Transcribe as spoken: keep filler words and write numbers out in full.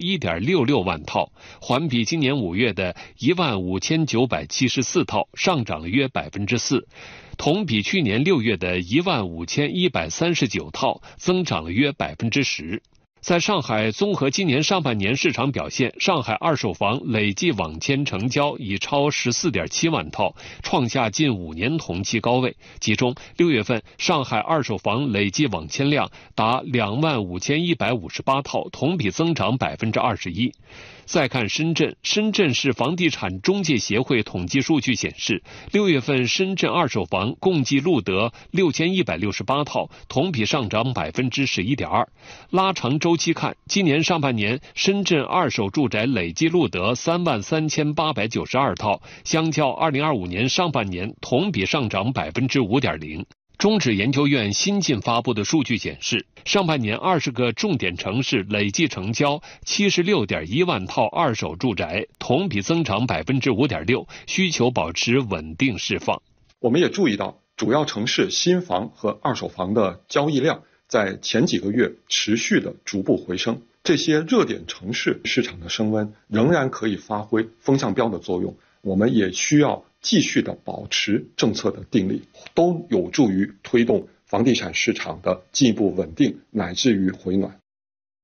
一点六六万套，环比今年五月的一万五千九百七十四套上涨了约百分之四，同比去年六月的一万五千一百三十九套增长了约百分之十。在上海综合今年上半年市场表现，上海二手房累计网签成交已超 十四点七万套，创下近五年同期高位。其中六月份上海二手房累计网签量达两万五千一百五十八套，同比增长 百分之二十一。再看深圳，深圳市房地产中介协会统计数据显示，六月份深圳二手房共计录得六千一百六十八套，同比上涨 百分之十一点二。拉长周期看，今年上半年深圳二手住宅累计录得三万三千八百九十二套，相较二零二五年上半年同比上涨 百分之五点零。中指研究院新近发布的数据显示，上半年二十个重点城市累计成交 七十六点一万套二手住宅，同比增长 百分之五点六， 需求保持稳定释放。 我们也注意到，主要城市新房和二手房的交易量在前几个月持续的逐步回升，这些热点城市市场的升温仍然可以发挥风向标的作用，我们也需要继续的保持政策的定力，都有助于推动房地产市场的进一步稳定乃至于回暖。